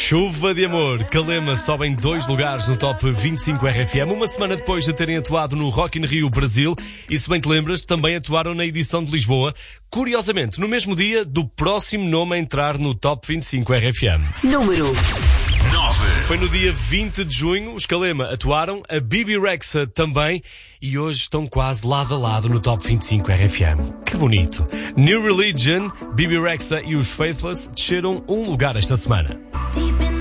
Chuva de Amor, Calema sobem 2 lugares no Top 25 RFM, uma semana depois de terem atuado no Rock in Rio, Brasil, e se bem te lembras, também atuaram na edição de Lisboa, curiosamente, no mesmo dia do próximo nome a entrar no Top 25 RFM. Número 9. Foi no dia 20 de junho, os Calema atuaram, a Bebe Rexha também, e hoje estão quase lado a lado no Top 25 RFM. Que bonito! New Religion, Bebe Rexha e os Faithless desceram um lugar esta semana.